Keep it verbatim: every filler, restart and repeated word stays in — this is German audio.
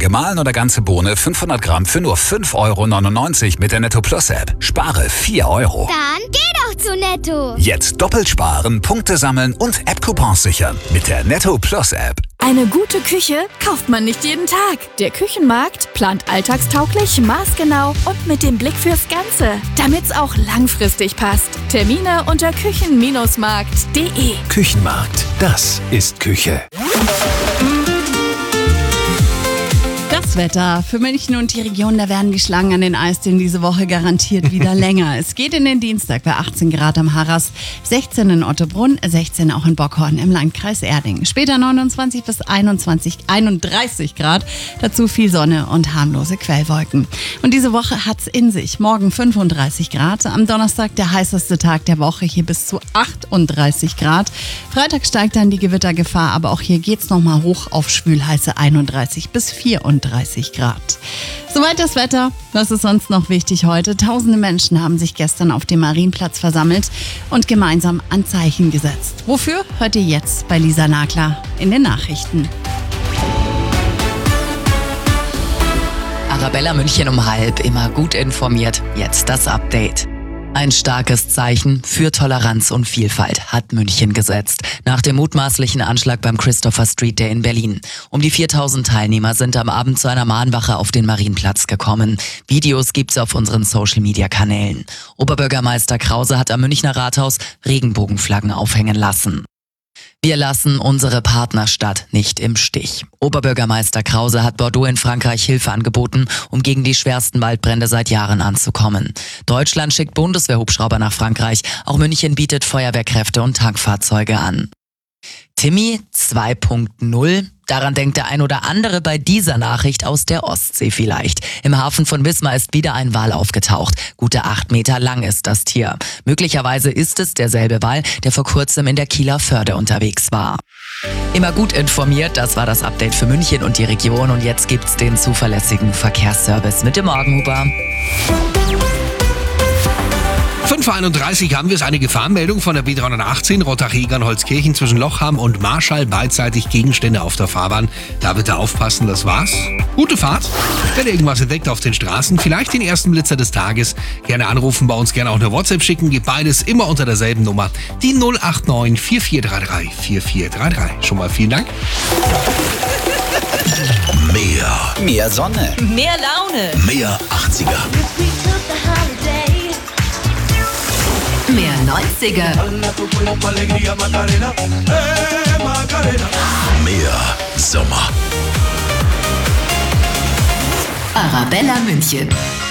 Gemahlen oder ganze Bohne fünfhundert Gramm für nur fünf Euro neunundneunzig mit der Netto Plus App. Spare vier Euro. Dann geh doch zu Netto. Jetzt doppelt sparen, Punkte sammeln und App-Coupons sichern mit der Netto Plus App. Eine gute Küche kauft man nicht jeden Tag. Der Küchenmarkt plant alltagstauglich, maßgenau und mit dem Blick fürs Ganze, damit's auch langfristig passt. Termine unter küchen Markt punkt de. Küchenmarkt, das ist Küche. Das Wetter für München und die Region, da werden die Schlangen an den Eisdielen diese Woche garantiert wieder länger. Es geht in den Dienstag bei achtzehn Grad am Harras, sechzehn in Ottobrunn, sechzehn auch in Bockhorn im Landkreis Erding. Später neunundzwanzig bis einundzwanzig, einunddreißig Grad, dazu viel Sonne und harmlose Quellwolken. Und diese Woche hat's in sich. Morgen fünfunddreißig Grad, am Donnerstag der heißeste Tag der Woche, hier bis zu achtunddreißig Grad. Freitag steigt dann die Gewittergefahr, aber auch hier geht's nochmal hoch auf schwülheiße einunddreißig bis vierunddreißig Grad. Soweit das Wetter. Was ist sonst noch wichtig heute? Tausende Menschen haben sich gestern auf dem Marienplatz versammelt und gemeinsam ein Zeichen gesetzt. Wofür? Hört ihr jetzt bei Lisa Nagler in den Nachrichten. Arabella München um halb, immer gut informiert. Jetzt das Update. Ein starkes Zeichen für Toleranz und Vielfalt hat München gesetzt. Nach dem mutmaßlichen Anschlag beim Christopher Street Day in Berlin. Um die viertausend Teilnehmer sind am Abend zu einer Mahnwache auf den Marienplatz gekommen. Videos gibt's auf unseren Social-Media-Kanälen. Oberbürgermeister Krause hat am Münchner Rathaus Regenbogenflaggen aufhängen lassen. Wir lassen unsere Partnerstadt nicht im Stich. Oberbürgermeister Krause hat Bordeaux in Frankreich Hilfe angeboten, um gegen die schwersten Waldbrände seit Jahren anzukommen. Deutschland schickt Bundeswehrhubschrauber nach Frankreich. Auch München bietet Feuerwehrkräfte und Tankfahrzeuge an. Timmy zwei Punkt null. Daran denkt der ein oder andere bei dieser Nachricht aus der Ostsee vielleicht. Im Hafen von Wismar ist wieder ein Wal aufgetaucht. Gute acht Meter lang ist das Tier. Möglicherweise ist es derselbe Wal, der vor kurzem in der Kieler Förde unterwegs war. Immer gut informiert, das war das Update für München und die Region. Und jetzt gibt's den zuverlässigen Verkehrsservice mit dem Morgenhuber. fünf Uhr einunddreißig haben wir es, eine Gefahrenmeldung von der B dreihundertachtzehn Rottach-Egern-Holzkirchen zwischen Lochham und Marschall, beidseitig Gegenstände auf der Fahrbahn. Da bitte aufpassen, das war's. Gute Fahrt. Wenn ihr irgendwas entdeckt auf den Straßen, vielleicht den ersten Blitzer des Tages, gerne anrufen, bei uns gerne auch eine WhatsApp schicken, geht beides immer unter derselben Nummer, die null acht neun vier vier drei drei vier vier drei drei. Schon mal vielen Dank. Mehr. Mehr Sonne. Mehr Laune. Mehr achtziger. Mehr neunziger. Mehr Sommer. Arabella München.